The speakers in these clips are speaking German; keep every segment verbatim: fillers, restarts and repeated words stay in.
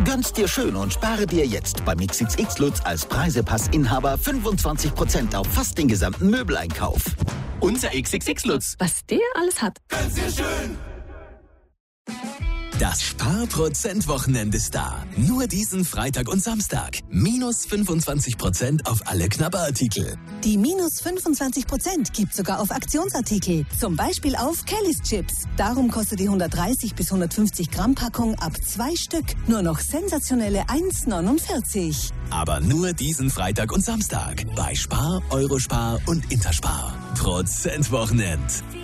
Gönn's dir schön und spare dir jetzt beim X X X Lutz als Preisepass-Inhaber fünfundzwanzig Prozent auf fast den gesamten Möbeleinkauf. Unser X X X Lutz. Was der alles hat. Gönn's dir schön. Das Sparprozent-Wochenende ist da. Nur diesen Freitag und Samstag. Minus fünfundzwanzig Prozent auf alle Knabberartikel. Die minus fünfundzwanzig Prozent gibt sogar auf Aktionsartikel. Zum Beispiel auf Kellys Chips. Darum kostet die hundertdreißig bis hundertfünfzig Gramm Packung ab zwei Stück nur noch sensationelle eins neunundvierzig. Aber nur diesen Freitag und Samstag. Bei Spar, Eurospar und Interspar. Prozentwochenend.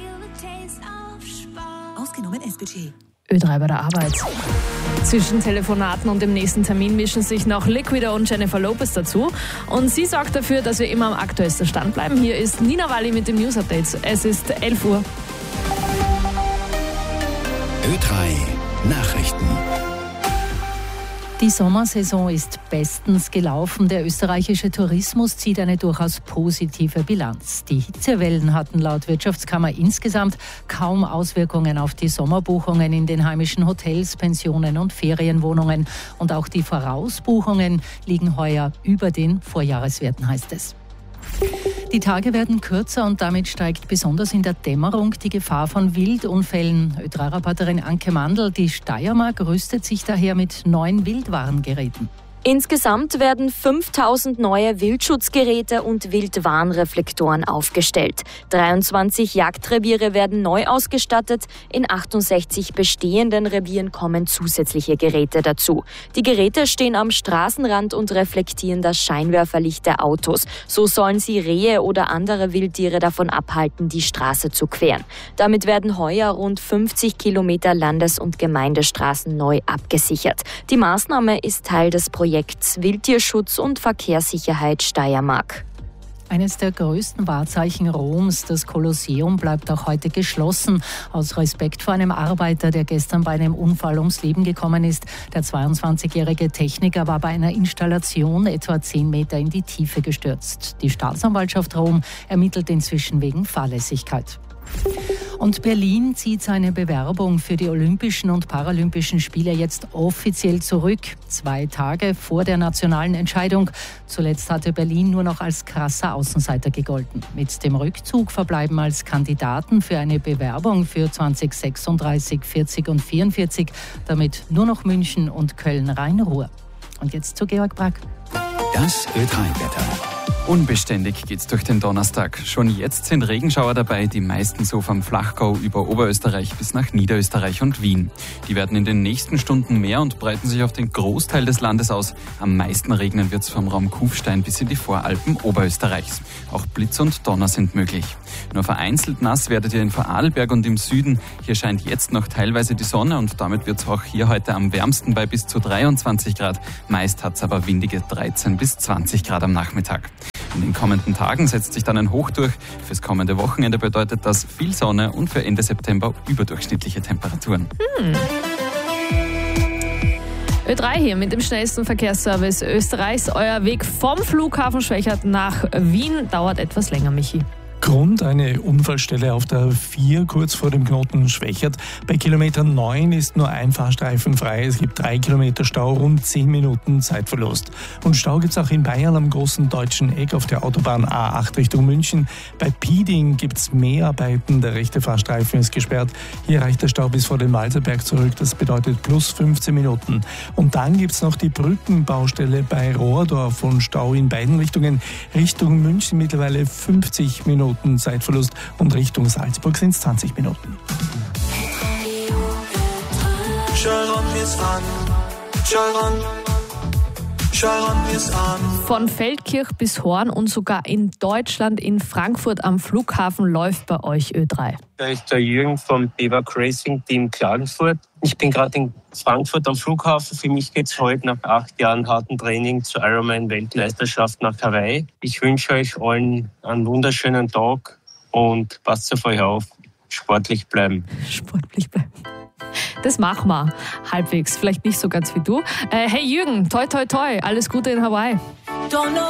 Ausgenommen S-Budget. Ö drei bei der Arbeit. Zwischen Telefonaten und dem nächsten Termin mischen sich noch Liquida und Jennifer Lopez dazu. Und sie sorgt dafür, dass wir immer am aktuellsten Stand bleiben. Hier ist Nina Walli mit dem News Updates. Es ist elf Uhr. Ö drei Nachrichten. Die Sommersaison ist bestens gelaufen. Der österreichische Tourismus zieht eine durchaus positive Bilanz. Die Hitzewellen hatten laut Wirtschaftskammer insgesamt kaum Auswirkungen auf die Sommerbuchungen in den heimischen Hotels, Pensionen und Ferienwohnungen. Und auch die Vorausbuchungen liegen heuer über den Vorjahreswerten, heißt es. Die Tage werden kürzer und damit steigt besonders in der Dämmerung die Gefahr von Wildunfällen. Ö drei Reporterin Anke Mandl, die Steiermark rüstet sich daher mit neuen Wildwarngeräten. Insgesamt werden fünftausend neue Wildschutzgeräte und Wildwarnreflektoren aufgestellt. dreiundzwanzig Jagdreviere werden neu ausgestattet. In achtundsechzig bestehenden Revieren kommen zusätzliche Geräte dazu. Die Geräte stehen am Straßenrand und reflektieren das Scheinwerferlicht der Autos. So sollen sie Rehe oder andere Wildtiere davon abhalten, die Straße zu queren. Damit werden heuer rund fünfzig Kilometer Landes- und Gemeindestraßen neu abgesichert. Die Maßnahme ist Teil des Projekts Wildtierschutz und Verkehrssicherheit Steiermark. Eines der größten Wahrzeichen Roms, das Kolosseum, bleibt auch heute geschlossen. Aus Respekt vor einem Arbeiter, der gestern bei einem Unfall ums Leben gekommen ist. Der zweiundzwanzigjährige Techniker war bei einer Installation etwa zehn Meter in die Tiefe gestürzt. Die Staatsanwaltschaft Rom ermittelt inzwischen wegen Fahrlässigkeit. Und Berlin zieht seine Bewerbung für die Olympischen und Paralympischen Spiele jetzt offiziell zurück. Zwei Tage vor der nationalen Entscheidung. Zuletzt hatte Berlin nur noch als krasser Außenseiter gegolten. Mit dem Rückzug verbleiben als Kandidaten für eine Bewerbung für zwanzig sechsunddreißig, vierzig und vierundvierzig damit nur noch München und Köln-Rhein-Ruhr. Und jetzt zu Georg Brack. Das Ö drei Wetter. Unbeständig geht's durch den Donnerstag. Schon jetzt sind Regenschauer dabei, die meisten so vom Flachgau über Oberösterreich bis nach Niederösterreich und Wien. Die werden in den nächsten Stunden mehr und breiten sich auf den Großteil des Landes aus. Am meisten regnen wird's vom Raum Kufstein bis in die Voralpen Oberösterreichs. Auch Blitz und Donner sind möglich. Nur vereinzelt nass werdet ihr in Vorarlberg und im Süden. Hier scheint jetzt noch teilweise die Sonne und damit wird's auch hier heute am wärmsten bei bis zu dreiundzwanzig Grad. Meist hat's aber windige dreizehn bis zwanzig Grad am Nachmittag. In den kommenden Tagen setzt sich dann ein Hoch durch. Fürs kommende Wochenende bedeutet das viel Sonne und für Ende September überdurchschnittliche Temperaturen. Hm. Ö drei hier mit dem schnellsten Verkehrsservice Österreichs. Euer Weg vom Flughafen Schwechat nach Wien dauert etwas länger, Michi. Grund eine Unfallstelle auf der vier, kurz vor dem Knoten Schwechat. Bei Kilometer neun ist nur ein Fahrstreifen frei. Es gibt drei Kilometer Stau, rund zehn Minuten Zeitverlust. Und Stau gibt es auch in Bayern am großen deutschen Eck auf der Autobahn A acht Richtung München. Bei Pieding gibt es Mäharbeiten. Der rechte Fahrstreifen ist gesperrt. Hier reicht der Stau bis vor den Walserberg zurück. Das bedeutet plus fünfzehn Minuten. Und dann gibt es noch die Brückenbaustelle bei Rohrdorf und Stau in beiden Richtungen. Richtung München mittlerweile fünfzig Minuten Zeitverlust und Richtung Salzburg sind es zwanzig Minuten. Von Feldkirch bis Horn und sogar in Deutschland, in Frankfurt am Flughafen läuft bei euch Ö drei. Da ist der Jürgen vom Biwak Racing Team Klagenfurt. Ich bin gerade in Frankfurt am Flughafen. Für mich geht es heute nach acht Jahren harten Training zur Ironman-Weltmeisterschaft nach Hawaii. Ich wünsche euch allen einen wunderschönen Tag und passt auf euch auf. Sportlich bleiben. Sportlich bleiben. Das machen wir halbwegs. Vielleicht nicht so ganz wie du. Äh, hey Jürgen, toi toi toi. Alles Gute in Hawaii.